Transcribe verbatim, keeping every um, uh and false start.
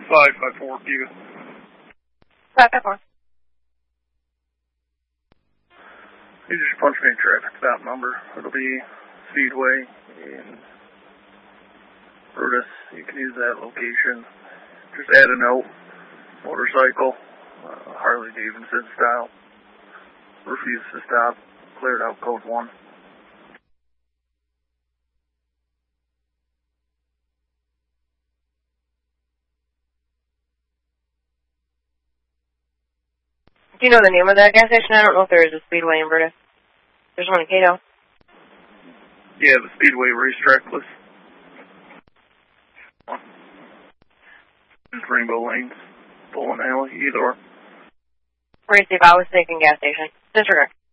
five five four Q. five five four. You just punch me a traffic stop number. It'll be Speedway in Brutus. You can use that location. Just add a note. Motorcycle, uh, Harley Davidson style. Refuse to stop. Cleared out code one. Do you know the name of that gas station? I don't know if there is a Speedway in Brutus. There's one in Cato. Yeah, the Speedway Racetrack list. Just Rainbow Lanes, Bowling Alley, either or. We're going to see if I was thinking gas station. Disregard.